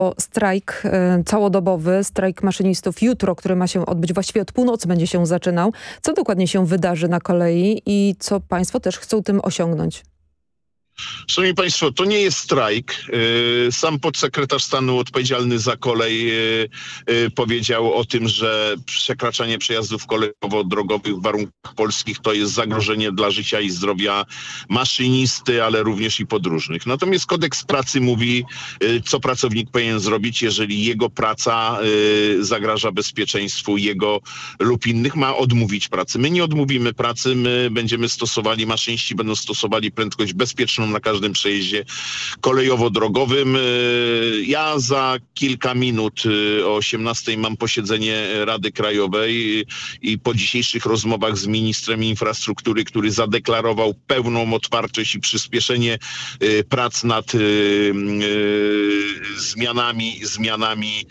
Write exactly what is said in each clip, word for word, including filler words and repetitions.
O strajk y, całodobowy, strajk maszynistów jutro, który ma się odbyć, właściwie od północy będzie się zaczynał. Co dokładnie się wydarzy na kolei i co państwo też chcą tym osiągnąć? Szanowni Państwo, to nie jest strajk. Sam podsekretarz stanu odpowiedzialny za kolej powiedział o tym, że przekraczanie przejazdów kolejowo-drogowych w warunkach polskich to jest zagrożenie dla życia i zdrowia maszynisty, ale również i podróżnych. Natomiast kodeks pracy mówi, co pracownik powinien zrobić, jeżeli jego praca zagraża bezpieczeństwu jego lub innych. Ma odmówić pracy. My nie odmówimy pracy, my będziemy stosowali, maszyniści będą stosowali prędkość bezpieczną na każdym przejeździe kolejowo-drogowym. Ja za kilka minut o osiemnastej mam posiedzenie Rady Krajowej i po dzisiejszych rozmowach z ministrem infrastruktury, który zadeklarował pełną otwartość i przyspieszenie prac nad zmianami, zmianami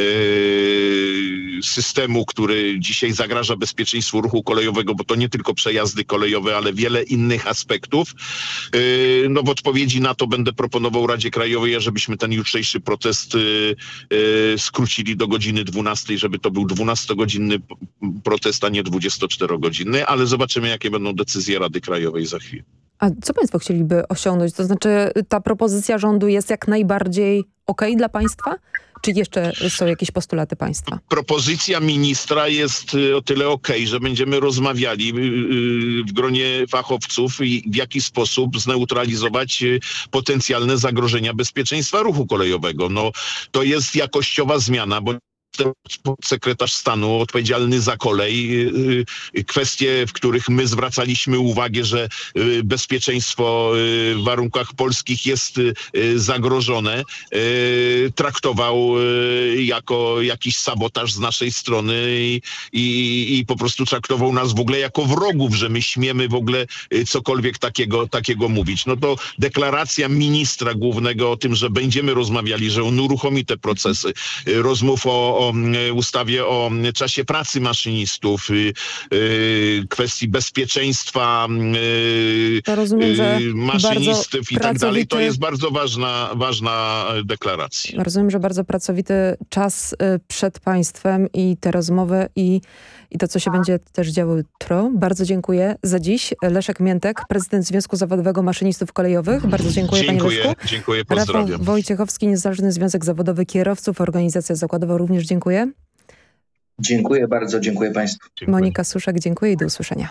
systemu, który dzisiaj zagraża bezpieczeństwu ruchu kolejowego, bo to nie tylko przejazdy kolejowe, ale wiele innych aspektów. No w odpowiedzi na to będę proponował Radzie Krajowej, żebyśmy ten jutrzejszy protest y, y, skrócili do godziny dwunastej, żeby to był dwunastogodzinny protest, a nie dwudziestoczterogodzinny, ale zobaczymy, jakie będą decyzje Rady Krajowej za chwilę. A co państwo chcieliby osiągnąć? To znaczy ta propozycja rządu jest jak najbardziej okej dla państwa? Czy jeszcze są jakieś postulaty państwa? Propozycja ministra jest o tyle okej, że będziemy rozmawiali w gronie fachowców i w jaki sposób zneutralizować potencjalne zagrożenia bezpieczeństwa ruchu kolejowego. No, to jest jakościowa zmiana, bo podsekretarz stanu odpowiedzialny za kolej, kwestie, w których my zwracaliśmy uwagę, że bezpieczeństwo w warunkach polskich jest zagrożone, traktował jako jakiś sabotaż z naszej strony i, i, i po prostu traktował nas w ogóle jako wrogów, że my śmiemy w ogóle cokolwiek takiego, takiego mówić. No to deklaracja ministra głównego o tym, że będziemy rozmawiali, że on uruchomi te procesy, rozmów o, o ustawie o czasie pracy maszynistów, kwestii bezpieczeństwa rozumiem, że maszynistów i tak pracowity... dalej. To jest bardzo ważna, ważna deklaracja. Rozumiem, że bardzo pracowity czas przed państwem i te rozmowy i, i to, co się będzie też działo jutro. Bardzo dziękuję za dziś. Leszek Miętek, prezydent Związku Zawodowego Maszynistów Kolejowych. Bardzo dziękuję, dziękuję panie Leszku. Dziękuję, pozdrawiam. Rafał Wojciechowski, Niezależny Związek Zawodowy Kierowców, Organizacja Zakładowa również dziękuję. Dziękuję bardzo, dziękuję państwu. Dziękuję. Monika Suszek, dziękuję i do usłyszenia.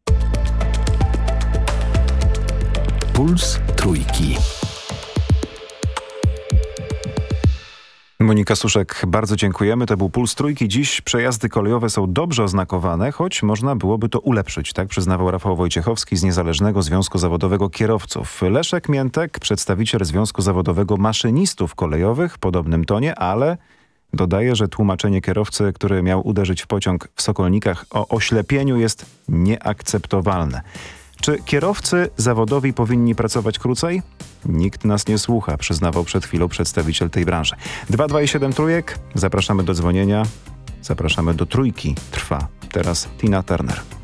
Puls Trójki. Monika Suszek, bardzo dziękujemy. To był Puls Trójki. Dziś przejazdy kolejowe są dobrze oznakowane, choć można byłoby to ulepszyć, tak przyznawał Rafał Wojciechowski z Niezależnego Związku Zawodowego Kierowców. Leszek Miętek, przedstawiciel Związku Zawodowego Maszynistów Kolejowych, w podobnym tonie, ale dodaje, że tłumaczenie kierowcy, który miał uderzyć w pociąg w Sokolnikach o oślepieniu, jest nieakceptowalne. Czy kierowcy zawodowi powinni pracować krócej? Nikt nas nie słucha, przyznawał przed chwilą przedstawiciel tej branży. dwa dwa siedem trójek, zapraszamy do dzwonienia, zapraszamy do Trójki. Trwa teraz Tina Turner.